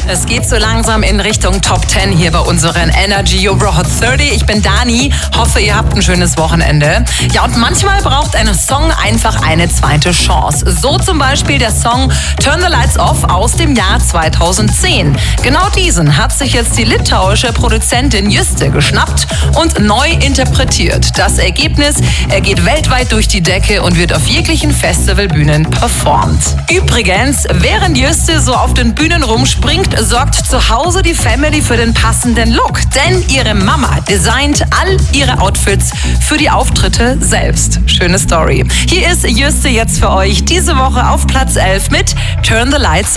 Es geht so langsam in Richtung Top 10 hier bei unseren Energy Euro Hot 30. Ich bin Dani, hoffe ihr habt ein schönes Wochenende. Ja, und manchmal braucht ein Song einfach eine zweite Chance. So zum Beispiel der Song Turn the Lights Off aus dem Jahr 2010. Genau diesen hat sich jetzt die litauische Produzentin Juste geschnappt und neu interpretiert. Das Ergebnis, er geht weltweit durch die Decke und wird auf jeglichen Festivalbühnen performt. Übrigens, während Juste so auf den Bühnen rumspringt, sorgt zu Hause die Family für den passenden Look. Denn ihre Mama designt all ihre Outfits für die Auftritte selbst. Schöne Story. Hier ist Juste jetzt für euch diese Woche auf Platz 11 mit Turn the Lights